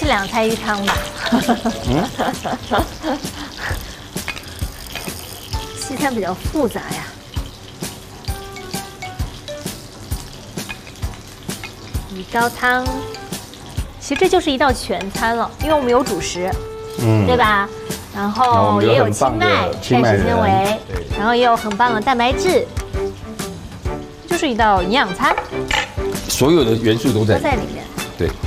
是2菜1汤吧？西餐比较复杂呀。米糕汤，其实这就是一道全餐了，因为我们有主食，对吧？然后也有青麦、膳食纤维，然后也有很棒的蛋白质，就是一道营养餐， 所有的元素都在里面。 对。